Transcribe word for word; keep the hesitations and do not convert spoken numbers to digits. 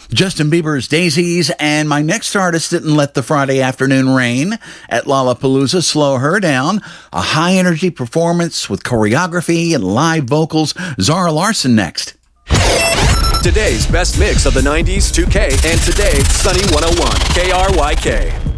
Justin Bieber's Daisies, and my next artist didn't let the Friday afternoon rain at Lollapalooza slow her down. A high-energy performance with choreography and live vocals. Zara Larsson next. Today's best mix of the nineties, two K, and today's Sunny one oh one, K R Y K.